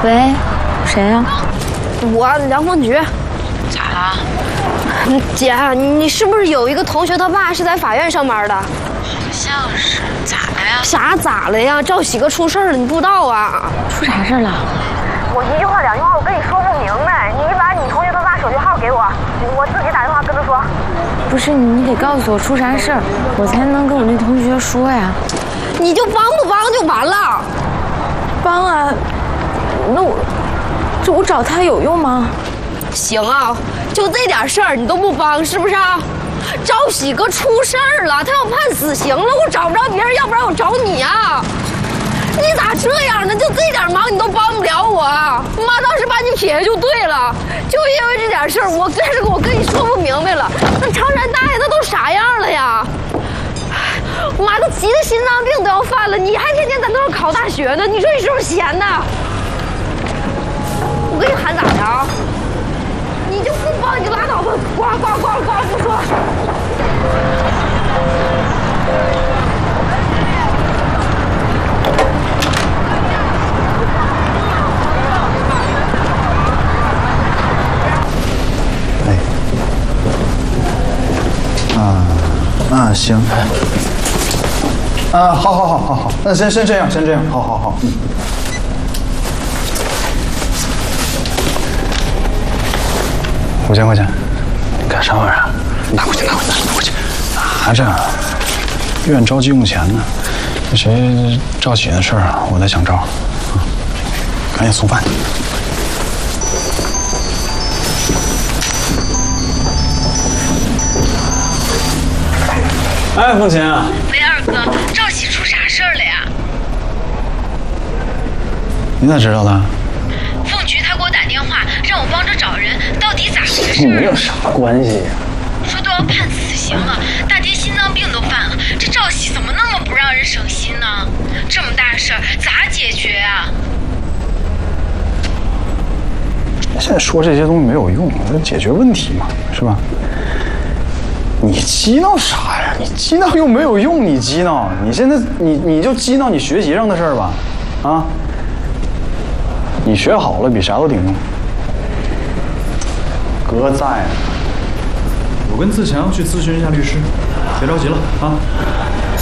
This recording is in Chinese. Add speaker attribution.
Speaker 1: 喂，谁呀？
Speaker 2: 我梁凤菊。
Speaker 3: 咋了？
Speaker 2: 姐，你是不是有一个同学他爸是在法院上班的？
Speaker 3: 好像是。咋了呀？
Speaker 2: 啥咋了呀？赵喜哥出事了，你不知道啊？
Speaker 1: 出啥事了？
Speaker 2: 我一句话两句话我跟你说不明白，你把你同学他爸手机号给我，我自己打电话跟他说。
Speaker 1: 不是你得告诉我出啥事儿，我才能跟我那同学说呀。
Speaker 2: 你就帮不帮就完了。
Speaker 1: 帮啊？那我找他有用吗？
Speaker 2: 行啊，就这点事儿你都不帮，是不是啊？赵喜哥出事儿了，他要判死刑了，我找不着别人，要不然我找你啊！你咋这样呢？就这点忙你都帮不了我，妈当时把你撇下就对了，就因为这点事儿，我跟你说不明白了。那常山大爷他都啥样了呀？妈都急得心脏病都要犯了，你还天天在那儿考大学呢？你说你是不是闲的？我跟你喊咋的啊？你就不帮你就拉倒吧，呱呱呱呱不说。
Speaker 4: 行。好，那先这样，好。5000块钱，你干啥玩意儿？拿过去。拿着，院着急用钱呢。那谁赵喜的事儿啊，我在想招。赶紧送饭。哎，凤琴啊！
Speaker 3: 喂，二哥，赵喜出啥事儿了呀？
Speaker 4: 你咋知道的？
Speaker 3: 凤菊她给我打电话，让我帮着找人，到底咋回事？
Speaker 4: 跟你有啥关系呀？
Speaker 3: 说都要判死刑了，大爹心脏病都犯了，这赵喜怎么那么不让人省心呢？这么大事儿咋解决呀？
Speaker 4: 现在说这些东西没有用，解决问题嘛，是吧？你激闹啥呀？你激闹又没有用，你激闹，你现在你就激闹你学习上的事儿吧，啊？你学好了比啥都顶用。哥在呢。
Speaker 5: 我跟自强去咨询一下律师，别着急了啊。